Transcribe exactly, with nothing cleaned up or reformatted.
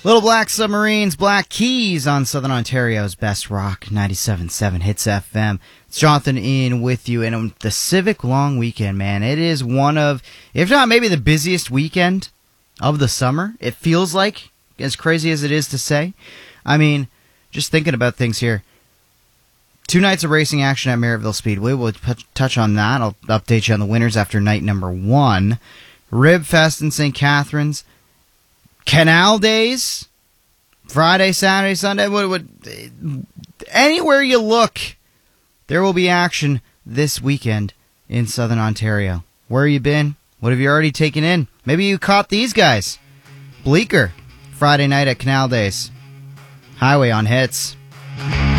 Little Black Submarines, Black Keys on Southern Ontario's Best Rock, ninety-seven point seven Hits F M. It's Jonathan Ian with you, and on the Civic Long Weekend, man, it is one of, if not maybe the busiest weekend of the summer. It feels like, as crazy as it is to say. I mean, just thinking about things here. Two nights of racing action at Merrittville Speedway. We'll t- touch on that. I'll update you on the winners after night number one. Rib Fest in Saint Catharines. Canal Days, Friday, Saturday, Sunday. What, what, anywhere you look, there will be action this weekend in Southern Ontario. Where you been? What have you already taken in? Maybe you caught these guys. Bleecker, Friday night at Canal Days. Highway on Hits.